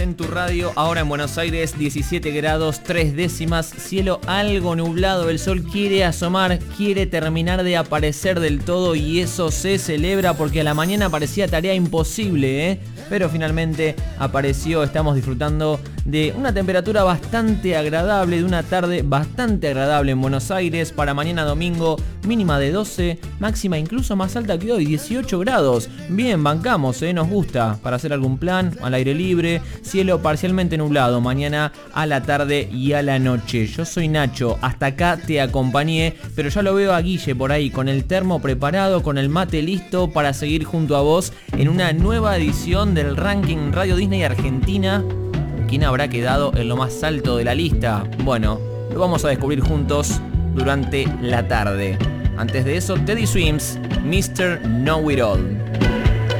en tu radio. Ahora en Buenos Aires 17 grados 3 décimas, cielo algo nublado, el sol quiere asomar, quiere terminar de aparecer del todo y eso se celebra porque a la mañana parecía tarea imposible, pero finalmente apareció. Estamos disfrutando de una temperatura bastante agradable, de una tarde bastante agradable en Buenos Aires. Para mañana domingo, mínima de 12, máxima incluso más alta que hoy, 18 grados. Bien, bancamos, nos gusta para hacer algún plan al aire libre. Cielo parcialmente nublado mañana a la tarde y a la noche. Yo soy Nacho, hasta acá te acompañé, pero ya lo veo a Guille por ahí con el termo preparado, con el mate listo para seguir junto a vos en una nueva edición del ranking Radio Disney Argentina. ¿Quién habrá quedado en lo más alto de la lista? Bueno, lo vamos a descubrir juntos durante la tarde. Antes de eso, Teddy Swims, Mr. Know It All.